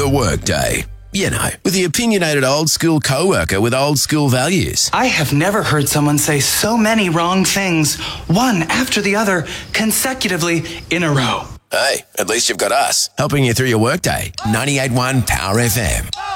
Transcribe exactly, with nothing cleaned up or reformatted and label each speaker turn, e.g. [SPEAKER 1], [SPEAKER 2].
[SPEAKER 1] your workday. You know, with the opinionated old school co-worker with old school values.
[SPEAKER 2] I have never heard someone say so many wrong things, one after the other, consecutively in a row.
[SPEAKER 1] Hey, at least you've got us, helping you through your workday. ninety-eight point one Power F M.